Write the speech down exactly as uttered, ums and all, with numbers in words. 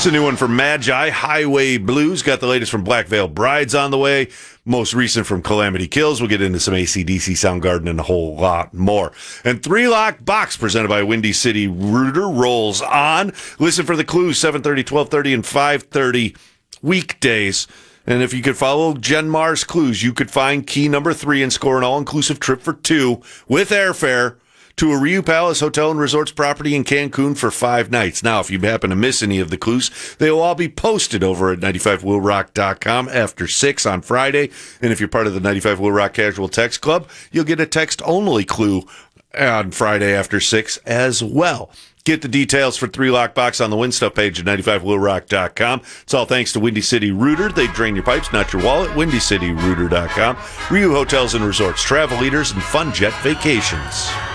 It's a new one from Magi, Highway Blues. Got the latest from Black Veil Brides on the way. Most recent from Calamity Kills. We'll get into some A C D C, Soundgarden, and a whole lot more. And Three Lock Box, presented by Windy City Rooter, rolls on. Listen for the clues, seven thirty, twelve thirty, and five thirty weekdays. And if you could follow Jen Mar's clues, you could find key number three and score an all-inclusive trip for two with airfare to a Riu Palace Hotel and Resorts property in Cancun for five nights. Now, if you happen to miss any of the clues, they will all be posted over at ninety-five will rock dot com after six on Friday. And if you're part of the ninety-five Will Rock Casual Text Club, you'll get a text-only clue on Friday after six as well. Get the details for Three Lock Box on the Win Stuff page at ninety-five will rock dot com. It's all thanks to Windy City Rooter. They drain your pipes, not your wallet. windy city rooter dot com. Riu Hotels and Resorts, travel leaders, and Fun Jet Vacations.